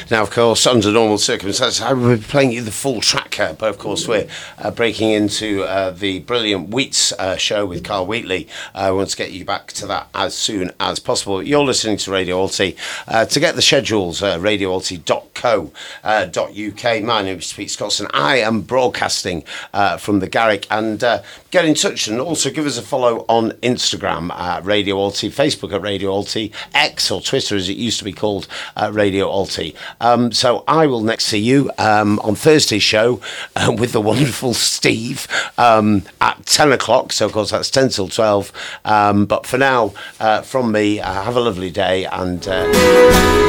Now, of course, under normal circumstances, I would be playing you the full track, but of course, we're breaking into the brilliant Wheats show with Carl Wheatley. I want to get you back to that as soon as possible. You're listening to Radio Alti. To get the schedules, radioalti.co.uk. My name is Pete Scotson. I am broadcasting from the Garrick, and get in touch and also give us a follow on Instagram at Radio Alti, Facebook at Radio Alti, X or Twitter as it used to be called, Radio Alti. So I will next see you on Thursday's show with the wonderful Steve at 10 o'clock. So, of course, that's 10 till 12. But for now, from me, have a lovely day and...